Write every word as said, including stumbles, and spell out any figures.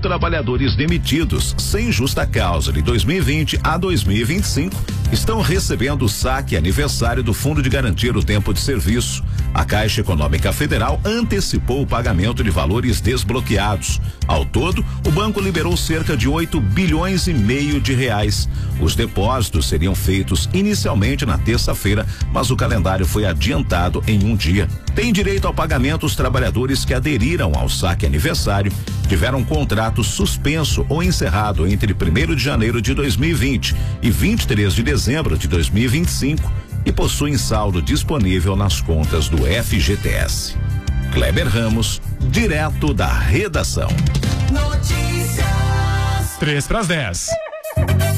trabalhadores demitidos sem justa causa de dois mil e vinte a dois mil e vinte e cinco estão recebendo o saque aniversário do Fundo de Garantia do Tempo de Serviço. A Caixa Econômica Federal antecipou o pagamento de valores desbloqueados. Ao todo, o banco liberou cerca de oito bilhões e meio de reais. Os depósitos seriam feitos inicialmente na terça-feira, mas o calendário foi adiantado em um dia. Tem direito ao pagamento os trabalhadores que aderiram ao saque aniversário, tiveram um contrato suspenso ou encerrado entre primeiro de janeiro de dois mil e vinte e vinte e três de dezembro de dois mil e vinte e cinco e possuem saldo disponível nas contas do F G T S. Kleber Ramos, direto da redação. Notícias. Três para as dez.